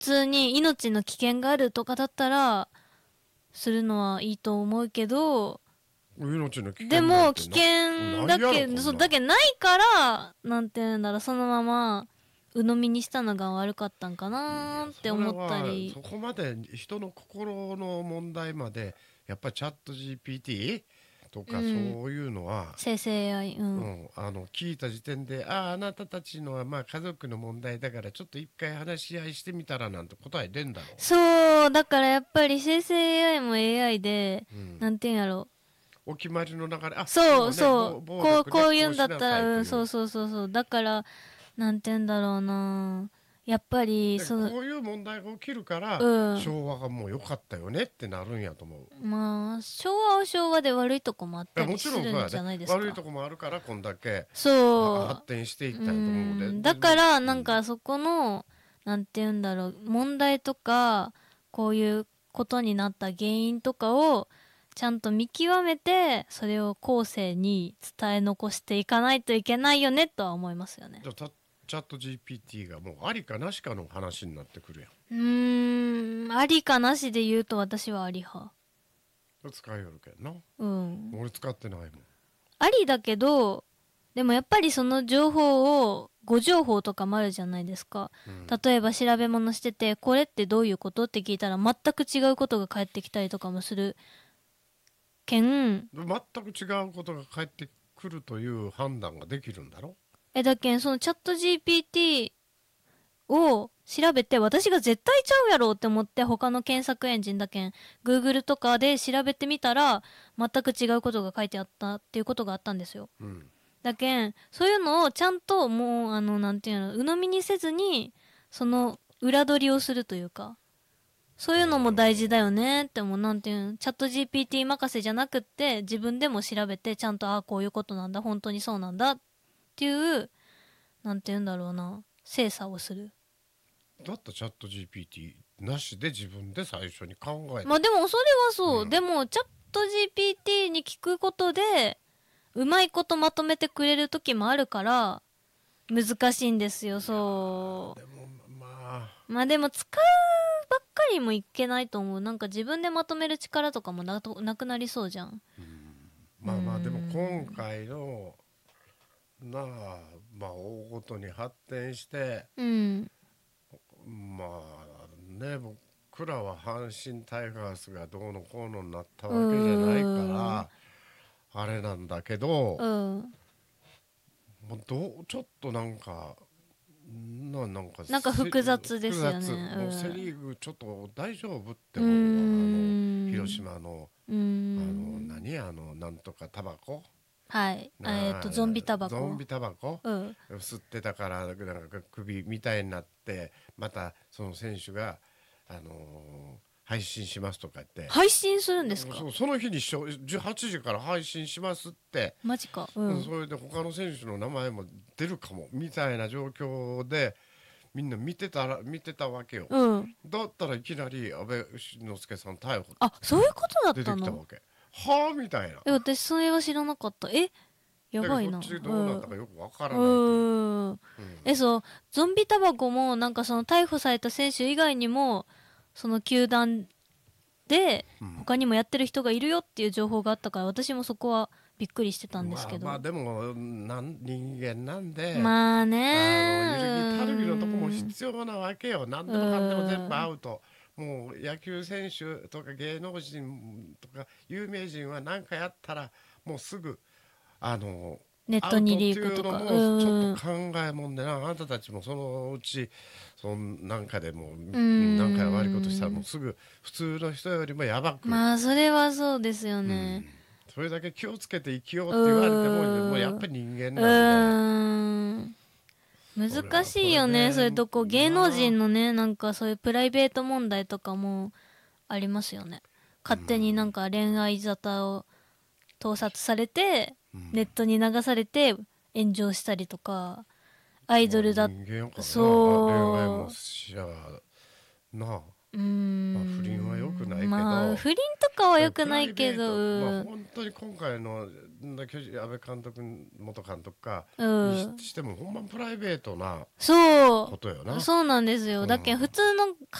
通に命の危険があるとかだったらするのはいいと思うけど、 命の危険でも危なんて険だけど、そうだけないから、なんて言うんだろう、そのまま鵜呑みにしたのが悪かったんかなって思ったり。 そこまで人の心の問題までやっぱりチャット GPT とかそういうのは、 生成 AI、 聞いた時点であなたたちのはまあ家族の問題だからちょっと一回話し合いしてみたらなんて答え出んだろう。 そうだからやっぱり生成 AI も AI で、なんて言うんやろ、 お決まりの流れ、 そうそう、こういうんだったら、 そうそうだから、なんて言うんだろうな、やっぱりこういう問題が起きるから、昭和がもう良かったよねってなるんやと思う。 まあ昭和は昭和で悪いとこもあったりするんじゃないですか。 悪いとこもあるからこんだけそう発展していったんやと思うで。 だからなんかそこの、なんて言うんだろう、問題とかこういうことになった原因とかをちゃんと見極めて、それを後世に伝え残していかないといけないよねとは思いますよね。 じゃあチャット GPT がもうありかなしかの話になってくるやん。ありかなしで言うと私はあり派。 使いよるけんな。俺使ってないもん。 ありだけど、でもやっぱりその情報を誤情報とかもあるじゃないですか、例えば調べ物しててこれってどういうことって聞いたら全く違うことが返ってきたりとかもするけん、 全く違うことが返ってくるという判断ができるんだろ。 だけんそのチャット GPT を調べて、私が絶対ちゃうやろって思って他の検索エンジンだけん Google とかで調べてみたら全く違うことが書いてあったっていうことがあったんですよ、だけんそういうのをちゃんともうなんていうの、鵜呑みにせずにその裏取りをするというか、そういうのも大事だよねって思う。なんていうの、チャット GPT 任せじゃなくって自分でも調べてちゃんとこういうことなんだ、本当にそうなんだっていう、なんていうんだろうな、精査をする。 だったらチャット GPT なしで自分で最初に考えて、 まあでもそれはそう、でもチャット GPT に聞くことでうまいことまとめてくれる時もあるから難しいんですよ。そうでもまあでも使うばっかりもいけないと思う。なんか自分でまとめる力とかもなくなりそうじゃん。 まあでも今回の大ごとに発展して、僕らは阪神タイガースがどうのこうのになったわけじゃないからあれなんだけど、もうちょっとなんか複雑ですよね。 もうセ・リーグちょっと大丈夫って思うわ。広島のなんとかタバコ、 はいゾンビタバコ吸ってたからなんか首みたいになって、またその選手が配信しますとか言って。 配信するんですか？ その日に18時から配信しますって。 マジか。 それで他の選手の名前も出るかもみたいな状況でみんな見てたわけよ、だったらいきなり安倍晋之助さん逮捕、 そういうことだったの？ 出てきたわけ。はあみたいな。 私それは知らなかった。やばいな。 どっちどうなったかよくわからない。 そうゾンビタバコもなんかその逮捕された選手以外にもその球団で他にもやってる人がいるよっていう情報があったから、私もそこはびっくりしてたんですけど、 でも人間なんで、 まあね、揺るぎたるぎのとこも必要なわけよ。何でもかんでも全部アウト。もう野球選手とか芸能人とか有名人は何かやったらもうすぐネットにリークとか、 ちょっと考えもんでな。あなたたちもそのうちなんかでも何か悪いことしたらもうすぐ普通の人よりもやばく。 まあそれはそうですよね、 それだけ気をつけて生きようって言われてもやっぱり人間なんで難しいよね。そういうとこ芸能人のね、なんかそういうプライベート問題とかもありますよね。勝手になんか恋愛沙汰を盗撮されて、ネットに流されて炎上したりとか、アイドルだそう恋愛もしやなあ、まあ、 不倫は良くないけど、 まあ不倫とかは良くないけど、 まあ、本当に今回の安倍監督元監督かにしてもほんまプライベートなそうことよな。 そうなんですよ。だけど普通の